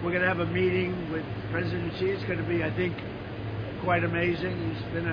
We're going to have a meeting with President Xi. It's going to be, I think, quite amazing. He's been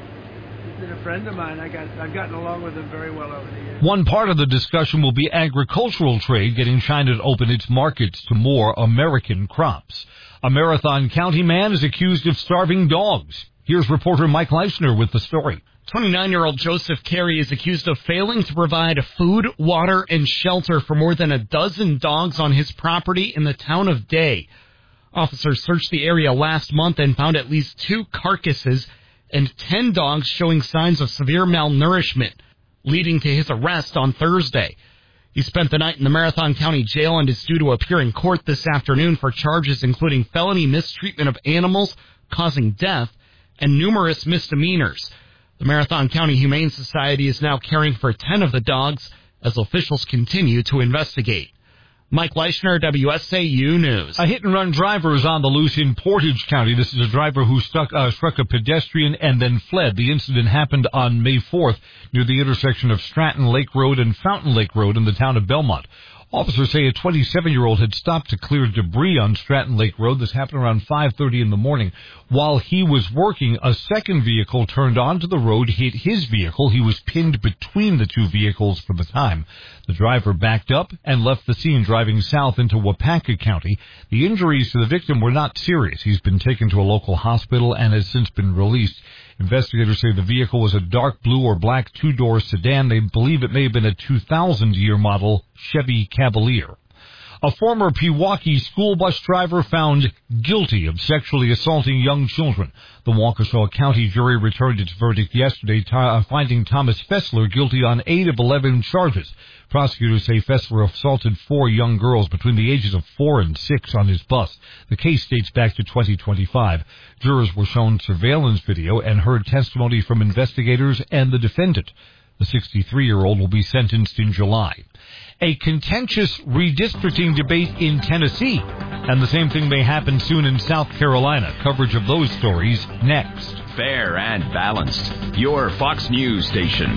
a friend of mine. I've gotten along with him very well over the years. One part of the discussion will be agricultural trade, getting China to open its markets to more American crops. A Marathon County man is accused of starving dogs. Here's reporter Mike Leishner with the story. 29-year-old Joseph Carey is accused of failing to provide food, water, and shelter for more than a dozen dogs on his property in the town of Day. Officers searched the area last month and found at least 2 carcasses and 10 dogs showing signs of severe malnourishment, leading to his arrest on Thursday. He spent the night in the Marathon County Jail and is due to appear in court this afternoon for charges including felony mistreatment of animals causing death and numerous misdemeanors. The Marathon County Humane Society is now caring for 10 of the dogs as officials continue to investigate. Mike Leishner, WSAU News. A hit-and-run driver is on the loose in Portage County. This is a driver who struck a pedestrian and then fled. The incident happened on May 4th near the intersection of Stratton Lake Road and Fountain Lake Road in the town of Belmont. Officers say a 27-year-old had stopped to clear debris on Stratton Lake Road. This happened around 5:30 in the morning. While he was working, a second vehicle turned onto the road, hit his vehicle. He was pinned between the 2 vehicles for the time. The driver backed up and left the scene, driving south into Wapaka County. The injuries to the victim were not serious. He's been taken to a local hospital and has since been released. Investigators say the vehicle was a dark blue or black 2-door sedan. They believe it may have been a 2000-year model Chevy Cavalier. A former Pewaukee school bus driver found guilty of sexually assaulting young children. The Waukesha County jury returned its verdict yesterday, finding Thomas Fessler guilty on 8 of 11 charges. Prosecutors say Fessler assaulted 4 young girls between the ages of 4 and 6 on his bus. The case dates back to 2025. Jurors were shown surveillance video and heard testimony from investigators and the defendant. The 63-year-old will be sentenced in July. A contentious redistricting debate in Tennessee, and the same thing may happen soon in South Carolina. Coverage of those stories next. Fair and balanced. Your Fox News station.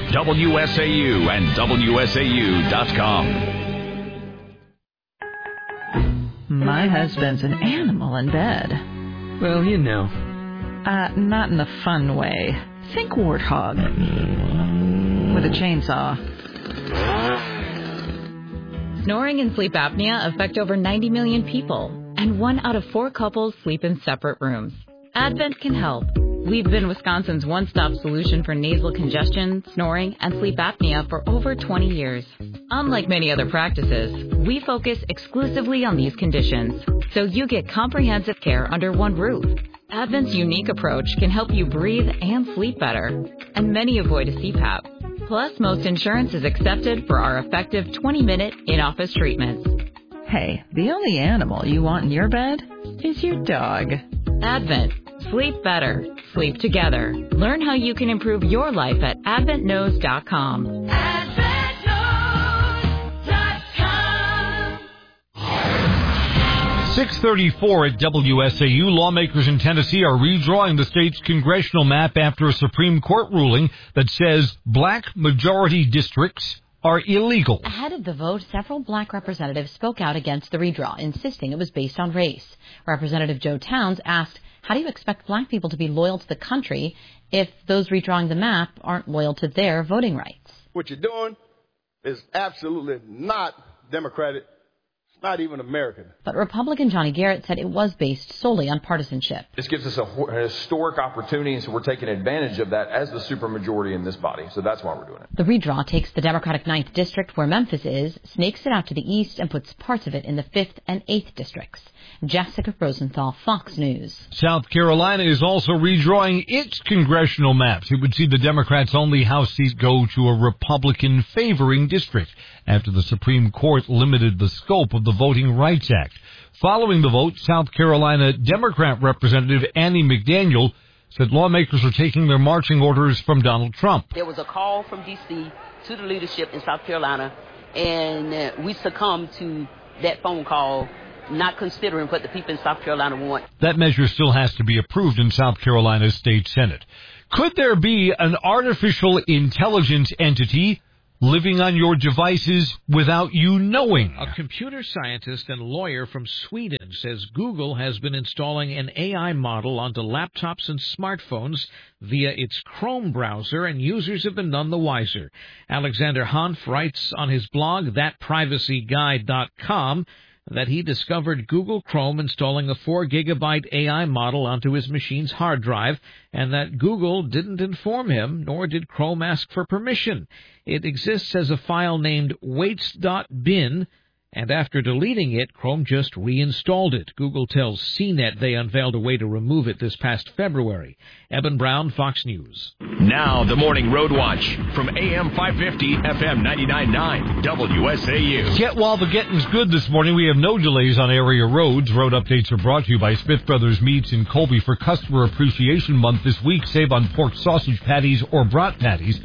WSAU and WSAU.com. My husband's an animal in bed. Well, you know. Not in a fun way. Think warthog. With a chainsaw. Snoring and sleep apnea affect over 90 million people, and 1 out of 4 couples sleep in separate rooms. Advent can help. We've been Wisconsin's one-stop solution for nasal congestion, snoring, and sleep apnea for over 20 years. Unlike many other practices, we focus exclusively on these conditions, so you get comprehensive care under one roof. Advent's unique approach can help you breathe and sleep better, and many avoid a CPAP. Plus, most insurance is accepted for our effective 20-minute in-office treatments. Hey, the only animal you want in your bed is your dog. Advent. Sleep better. Sleep together. Learn how you can improve your life at adventknows.com. 6:34 at WSAU. Lawmakers in Tennessee are redrawing the state's congressional map after a Supreme Court ruling that says black majority districts are illegal. Ahead of the vote, several black representatives spoke out against the redraw, insisting it was based on race. Representative Joe Towns asked, how do you expect black people to be loyal to the country if those redrawing the map aren't loyal to their voting rights? What you're doing is absolutely not democratic. Not even American. But Republican Johnny Garrett said it was based solely on partisanship. This gives us a historic opportunity, and so we're taking advantage of that as the supermajority in this body. So that's why we're doing it. The redraw takes the Democratic 9th District, where Memphis is, snakes it out to the east, and puts parts of it in the 5th and 8th Districts. Jessica Rosenthal, Fox News. South Carolina is also redrawing its congressional maps. It would see the Democrats' only House seat go to a Republican-favoring district after the Supreme Court limited the scope of the Voting Rights Act. Following the vote, South Carolina Democrat Representative Annie McDaniel said lawmakers are taking their marching orders from Donald Trump. There was a call from D.C. to the leadership in South Carolina, and we succumbed to that phone call, not considering what the people in South Carolina want. That measure still has to be approved in South Carolina's state Senate. Could there be an artificial intelligence entity living on your devices without you knowing. A computer scientist and lawyer from Sweden says Google has been installing an AI model onto laptops and smartphones via its Chrome browser, and users have been none the wiser. Alexander Hanf writes on his blog, thatprivacyguide.com, that he discovered Google Chrome installing a 4-gigabyte AI model onto his machine's hard drive, and that Google didn't inform him, nor did Chrome ask for permission. It exists as a file named weights.bin, and after deleting it, Chrome just reinstalled it. Google tells CNET they unveiled a way to remove it this past February. Eben Brown, Fox News. Now, the Morning Road Watch from AM 550, FM 99.9, WSAU. Get while the getting's good this morning. We have no delays on area roads. Road updates are brought to you by Smith Brothers Meats in Colby for Customer Appreciation Month this week. Save on pork sausage patties or brat patties.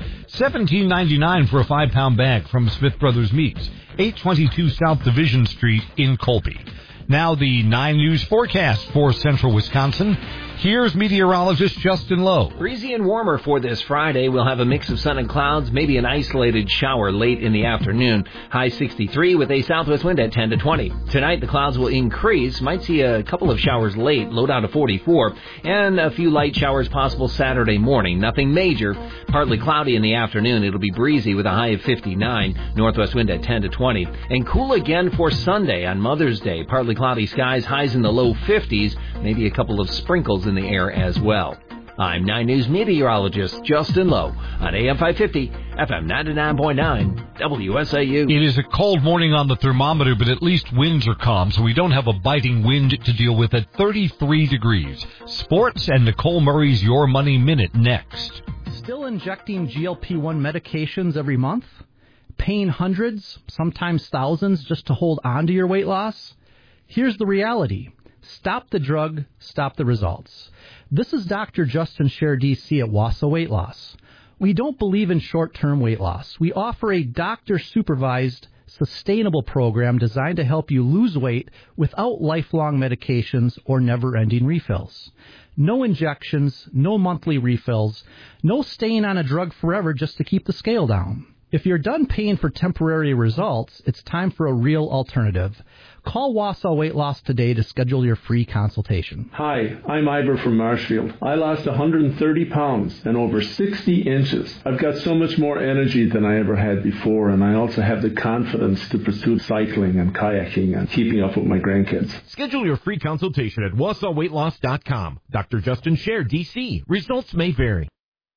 $17.99 for a 5-pound bag from Smith Brothers Meats. 822 South Division Street in Colby. Now the 9 News forecast for central Wisconsin. Here's meteorologist Justin Lowe. Breezy and warmer for this Friday. We'll have a mix of sun and clouds, maybe an isolated shower late in the afternoon. High 63 with a southwest wind at 10 to 20. Tonight the clouds will increase. Might see a couple of showers late, low down to 44. And a few light showers possible Saturday morning. Nothing major. Partly cloudy in the afternoon. It'll be breezy with a high of 59. Northwest wind at 10 to 20. And cool again for Sunday on Mother's Day. Partly cloudy skies, highs in the low 50s. Maybe a couple of sprinkles in the air as well. I'm 9 News meteorologist Justin Lowe on AM 550, FM 99.9, WSAU. It is a cold morning on the thermometer, but at least winds are calm, so we don't have a biting wind to deal with at 33 degrees. Sports and Nicole Murray's Your Money Minute next. Still injecting GLP-1 medications every month? Paying hundreds, sometimes thousands, just to hold on to your weight loss? Here's the reality. Stop the drug, stop the results. This is Dr. Justin Scher, DC at Wausau Weight Loss. We don't believe in short-term weight loss. We offer a doctor-supervised, sustainable program designed to help you lose weight without lifelong medications or never-ending refills. No injections, no monthly refills, no staying on a drug forever just to keep the scale down. If you're done paying for temporary results, it's time for a real alternative. Call Wausau Weight Loss today to schedule your free consultation. Hi, I'm Ivor from Marshfield. I lost 130 pounds and over 60 inches. I've got so much more energy than I ever had before, and I also have the confidence to pursue cycling and kayaking and keeping up with my grandkids. Schedule your free consultation at WausauWeightLoss.com. Dr. Justin Scher, DC. Results may vary.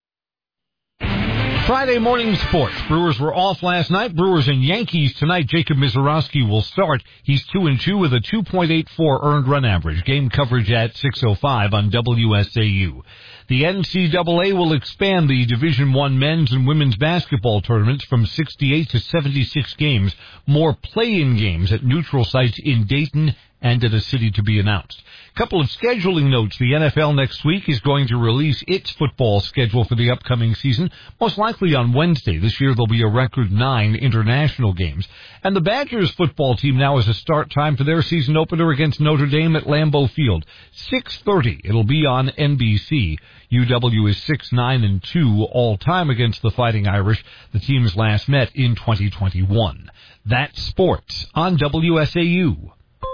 Friday morning sports. Brewers were off last night. Brewers and Yankees tonight. Jacob Mizorowski will start. He's 2-2 with a 2.84 earned run average. Game coverage at 6:05 on WSAU. The NCAA will expand the Division I men's and women's basketball tournaments from 68 to 76 games. More play-in games at neutral sites in Dayton and at a city to be announced. Couple of scheduling notes. The NFL next week is going to release its football schedule for the upcoming season, most likely on Wednesday. This year there'll be a record 9 international games. And the Badgers football team now has a start time for their season opener against Notre Dame at Lambeau Field. 6:30. It'll be on NBC. UW is 6-9-2 all-time against the Fighting Irish. The teams last met in 2021. That's sports on WSAU.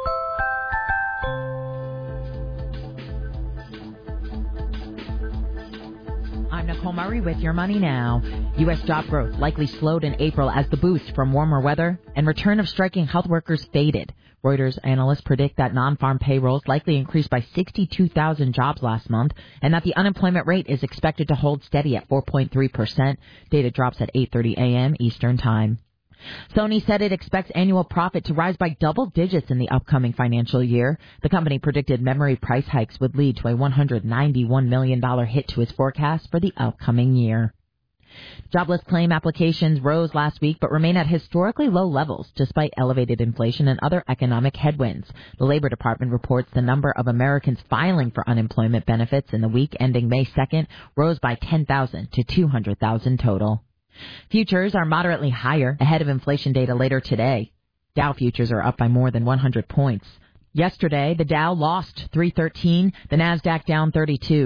I'm Nicole Murray with Your Money Now. U.S. job growth likely slowed in April as the boost from warmer weather and return of striking health workers faded. Reuters analysts predict that non-farm payrolls likely increased by 62,000 jobs last month and that the unemployment rate is expected to hold steady at 4.3%. Data drops at 8:30 a.m. Eastern Time. Sony said it expects annual profit to rise by double digits in the upcoming financial year. The company predicted memory price hikes would lead to a $191 million hit to its forecast for the upcoming year. Jobless claim applications rose last week but remain at historically low levels despite elevated inflation and other economic headwinds. The Labor Department reports the number of Americans filing for unemployment benefits in the week ending May 2nd rose by 10,000 to 200,000 total. Futures are moderately higher ahead of inflation data later today. Dow futures are up by more than 100 points. Yesterday, the Dow lost 313, the Nasdaq down 32.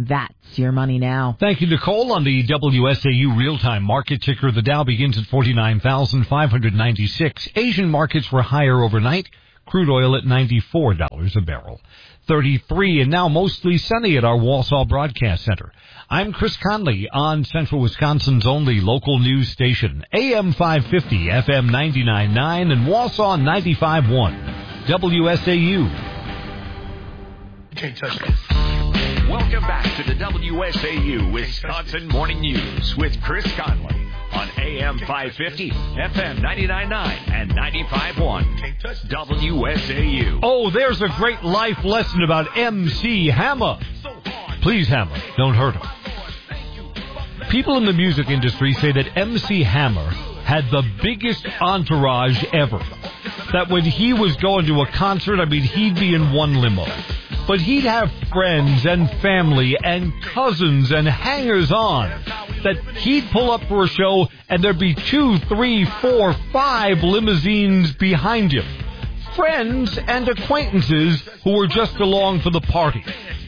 That's your money now. Thank you, Nicole. On the WSAU real-time market ticker, the Dow begins at 49,596. Asian markets were higher overnight. Crude oil at $94 a barrel. 33 and now mostly sunny at our Wausau Broadcast Center. I'm Chris Conley on Central Wisconsin's only local news station, AM 550, FM 99.9, and Wausau 95.1. WSAU. You can't touch this. Welcome back to the WSAU Wisconsin Morning News with Chris Conley on AM 550, FM 99.9, and 95.1 WSAU. Oh, there's a great life lesson about MC Hammer. Please, Hammer, don't hurt him. People in the music industry say that MC Hammer had the biggest entourage ever. That when he was going to a concert, he'd be in one limo. But he'd have friends and family and cousins and hangers-on that he'd pull up for a show and there'd be 2, 3, 4, 5 limousines behind him. Friends and acquaintances who were just along for the party.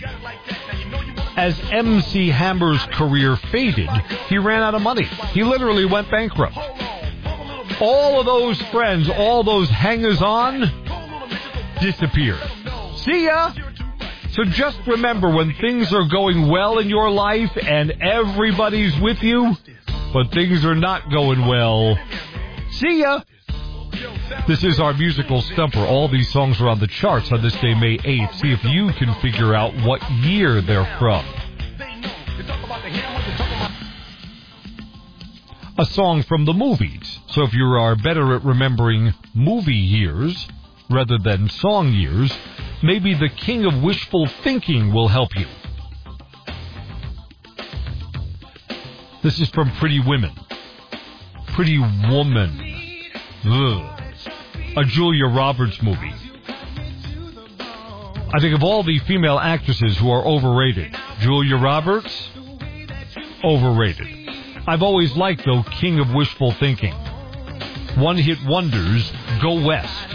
As MC Hammer's career faded, he ran out of money. He literally went bankrupt. All of those friends, all those hangers-on, disappeared. See ya! So just remember, when things are going well in your life and everybody's with you, but things are not going well, see ya! This is our musical stumper. All these songs are on the charts on this day, May 8th. See if you can figure out what year they're from. A song from the movies. So if you are better at remembering movie years rather than song years, maybe the King of Wishful Thinking will help you. This is from Pretty Women. Pretty Woman. Ugh. A Julia Roberts movie. I think of all the female actresses who are overrated, Julia Roberts, overrated. I've always liked, though, King of Wishful Thinking. One-hit wonders, Go West.